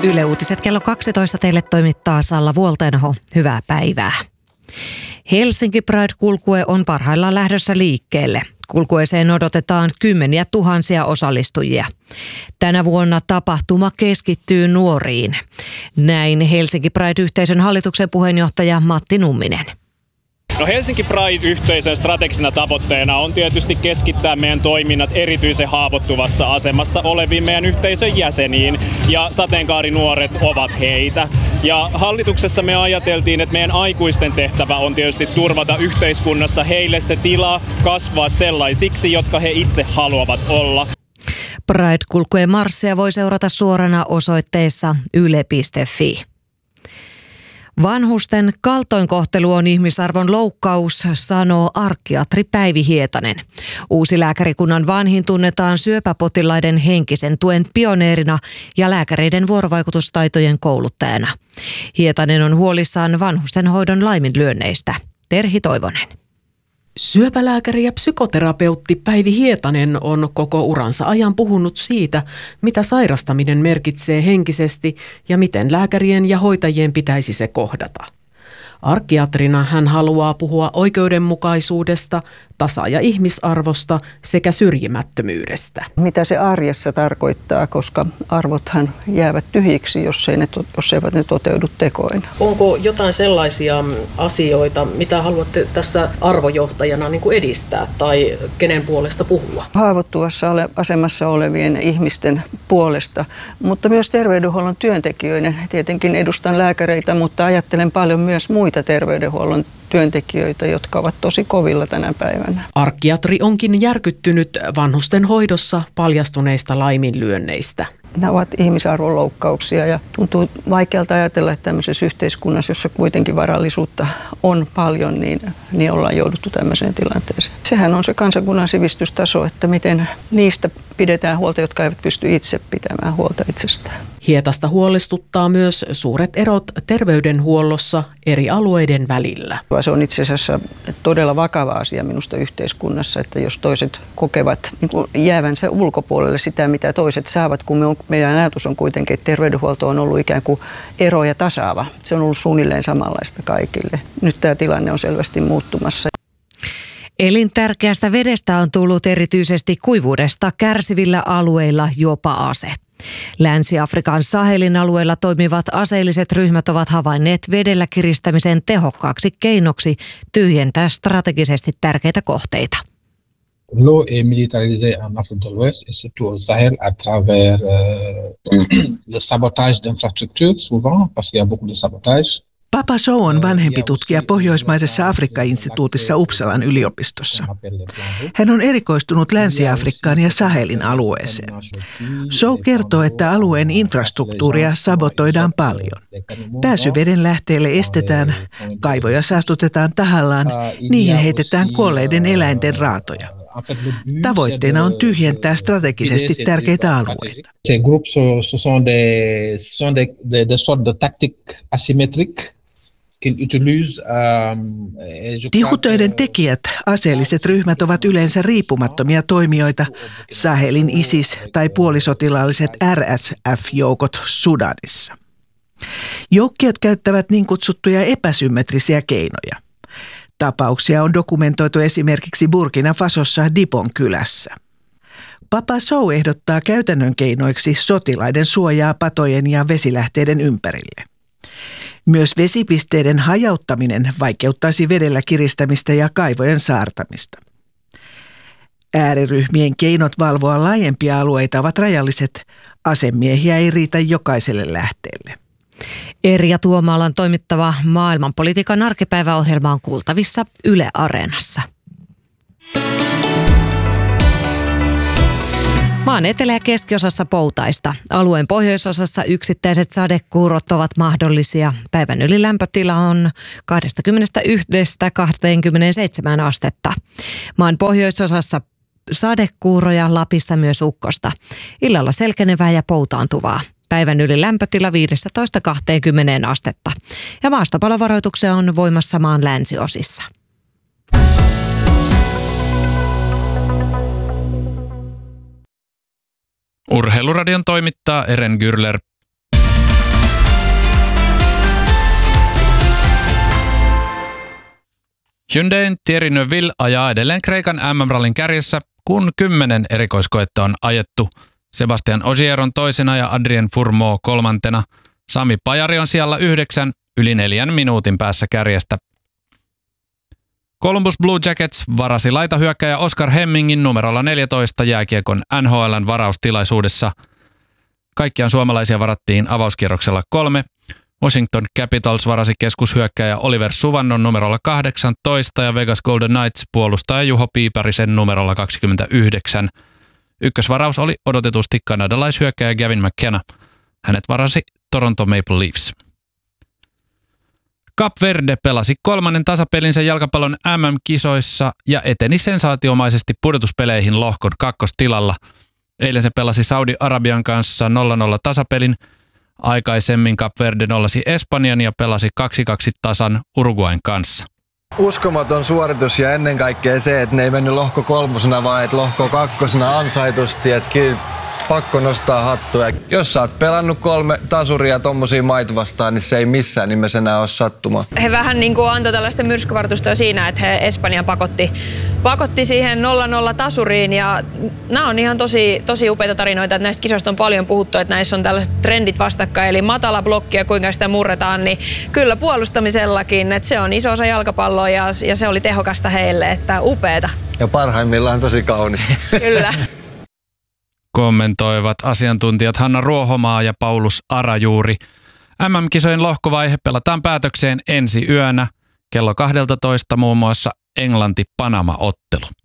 Yle Uutiset kello 12 teille toimittaa Salla Vuoltenho. Hyvää päivää. Helsinki Pride-kulkue on parhaillaan lähdössä liikkeelle. Kulkueeseen odotetaan kymmeniä tuhansia osallistujia. Tänä vuonna tapahtuma keskittyy nuoriin. Näin Helsinki Pride-yhteisön hallituksen puheenjohtaja Matti Numminen. No Helsinki Pride-yhteisön strategisena tavoitteena on tietysti keskittää meidän toiminnat erityisen haavoittuvassa asemassa oleviin meidän yhteisön jäseniin, ja sateenkaarinuoret ovat heitä. Ja hallituksessa me ajateltiin, että meidän aikuisten tehtävä on tietysti turvata yhteiskunnassa heille se tila kasvaa sellaisiksi, jotka he itse haluavat olla. Pride-kulkueen marssia voi seurata suorana osoitteessa yle.fi. Vanhusten kaltoinkohtelu on ihmisarvon loukkaus, sanoo arkkiatri Päivi Hietanen. Uusi lääkärikunnan vanhin tunnetaan syöpäpotilaiden henkisen tuen pioneerina ja lääkäreiden vuorovaikutustaitojen kouluttajana. Hietanen on huolissaan vanhustenhoidon laiminlyönneistä. Terhi Toivonen. Syöpälääkäri ja psykoterapeutti Päivi Hietanen on koko uransa ajan puhunut siitä, mitä sairastaminen merkitsee henkisesti ja miten lääkärien ja hoitajien pitäisi se kohdata. Arkkiatrina hän haluaa puhua oikeudenmukaisuudesta, tasa- ja ihmisarvosta sekä syrjimättömyydestä. Mitä se arjessa tarkoittaa, koska arvothan jäävät tyhjiksi, jos eivät ne toteudu tekoina. Onko jotain sellaisia asioita, mitä haluatte tässä arvojohtajana edistää tai kenen puolesta puhua? Haavoittuvassa asemassa olevien ihmisten puolesta, mutta myös terveydenhuollon työntekijöiden. Tietenkin edustan lääkäreitä, mutta ajattelen paljon myös muita terveydenhuollon työntekijöitä, jotka ovat tosi kovilla tänä päivänä. Arkkiatri onkin järkyttynyt vanhusten hoidossa paljastuneista laiminlyönneistä. Nämä ovat ihmisarvon loukkauksia ja tuntuu vaikealta ajatella, että tämmöisessä yhteiskunnassa, jossa kuitenkin varallisuutta on paljon, niin ollaan jouduttu tämmöiseen tilanteeseen. Sehän on se kansakunnan sivistystaso, että miten niistä pidetään huolta, jotka eivät pysty itse pitämään huolta itsestään. Hietasta huolestuttaa myös suuret erot terveydenhuollossa eri alueiden välillä. Se on itse asiassa todella vakava asia minusta yhteiskunnassa, että jos toiset kokevat jäävänsä ulkopuolelle sitä, mitä toiset saavat, kun meidän ajatus on kuitenkin, että terveydenhuolto on ollut ikään kuin ero ja tasaava. Se on ollut suunnilleen samanlaista kaikille. Nyt tämä tilanne on selvästi muuttumassa. Elintärkeästä vedestä on tullut erityisesti kuivuudesta kärsivillä alueilla jopa ase. Länsi-Afrikan Sahelin alueella toimivat aseelliset ryhmät ovat havainneet vedellä kiristämisen tehokkaaksi keinoksi tyhjentää strategisesti tärkeitä kohteita. L'eau est militarisée en Afrique de l'Ouest et surtout au Sahel à travers le sabotage d'infrastructures souvent, parce qu'il y a beaucoup de sabotage. Papa Sow on vanhempi tutkija Pohjoismaisessa Afrikka-instituutissa Uppsalan yliopistossa. Hän on erikoistunut Länsi-Afrikkaan ja Sahelin alueeseen. Sow kertoo, että alueen infrastruktuuria sabotoidaan paljon. Pääsy veden lähteelle estetään, kaivoja saastutetaan tahallaan, niihin heitetään kuolleiden eläinten raatoja. Tavoitteena on tyhjentää strategisesti tärkeitä alueita. Ces groupes ce sont des sortes de tactiques asymétriques. Tihutöiden tekijät, aseelliset ryhmät, ovat yleensä riippumattomia toimijoita, Sahelin ISIS tai puolisotilaalliset RSF-joukot Sudanissa. Joukkiot käyttävät niin kutsuttuja epäsymmetrisiä keinoja. Tapauksia on dokumentoitu esimerkiksi Burkina Fasossa Dipon kylässä. Papa Sow ehdottaa käytännön keinoiksi sotilaiden suojaa patojen ja vesilähteiden ympärille. Myös vesipisteiden hajauttaminen vaikeuttaisi vedellä kiristämistä ja kaivojen saartamista. Ääriryhmien keinot valvoa laajempia alueita ovat rajalliset. Asemiehiä ei riitä jokaiselle lähteelle. Erja Tuomaalan toimittava maailmanpolitiikan arkipäiväohjelma on kuultavissa Yle Areenassa. Maan etelä- ja keskiosassa poutaista. Alueen pohjoisosassa yksittäiset sadekuurot ovat mahdollisia. Päivän yli lämpötila on 21–27 astetta. Maan pohjoisosassa sadekuuroja, Lapissa myös ukkosta. Illalla selkenevää ja poutaantuvaa. Päivän yli lämpötila 15–20 astetta. Ja maastopalovaroituksia on voimassa maan länsiosissa. Urheiluradion toimittaa Eren Gürler. Hyundain Thierry Neuville ajaa edelleen Kreikan MM-rallin kärjessä, kun 10 erikoiskoetta on ajettu. Sebastian Ogier on toisena ja Adrien Fourmaux kolmantena. Sami Pajari on sijalla 9, yli 4 minuutin päässä kärjestä. Columbus Blue Jackets varasi laitahyökkäjä Oscar Hemmingin numerolla 14 jääkiekon NHL:n varaustilaisuudessa. Kaikkiaan suomalaisia varattiin avauskierroksella 3. Washington Capitals varasi keskushyökkäjä Oliver Suvannon numerolla 18 ja Vegas Golden Knights puolustaja Juho Piiparisen numerolla 29. Ykkösvaraus oli odotetusti kanadalaishyökkäjä Gavin McKenna. Hänet varasi Toronto Maple Leafs. Cap Verde pelasi 3. tasapelinsä jalkapallon MM-kisoissa ja eteni sensaatiomaisesti pudotuspeleihin lohkon kakkostilalla. Eilen se pelasi Saudi-Arabian kanssa 0-0 tasapelin. Aikaisemmin Cap Verde nollasi Espanjan ja pelasi 2-2 tasan Uruguayn kanssa. Uskomaton suoritus ja ennen kaikkea se, että ne ei mennyt lohko 3, vaan että lohko 2 ansaitusti. Että kyllä pakko nostaa hattua. Jos sä oot pelannut 3 tasuria tommosia maita vastaan, niin se ei missään nimessä enää ole sattumaa. He vähän niin kuin antoi tällaista myrskyvartusta siinä, että he Espanja pakotti siihen 0-0 tasuriin. Ja nämä on ihan tosi upeita tarinoita, että näistä kisoista on paljon puhuttu, että näissä on tällaiset trendit vastakkain. Eli matala blokki ja kuinka sitä murretaan, niin kyllä puolustamisellakin. Että se on iso osa jalkapalloa ja se oli tehokasta heille, että upeeta. Ja parhaimmillaan tosi kaunis. Kyllä. Kommentoivat asiantuntijat Hanna Ruohomaa ja Paulus Arajuuri. MM-kisojen lohkovaihe pelataan päätökseen ensi yönä. Kello 12 muun muassa Englanti-Panama-ottelu.